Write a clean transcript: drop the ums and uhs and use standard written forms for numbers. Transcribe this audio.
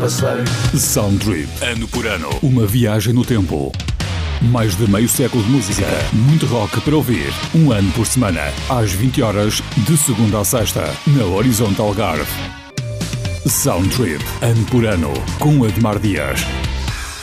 passei. Sound Trip, ano por ano, uma viagem no tempo. Mais de meio século de música, muito rock para ouvir. Um ano por semana, às 20 horas, de segunda a sexta, na Horizonte Algarve. Sound Trip, ano por ano, com Admar Dias.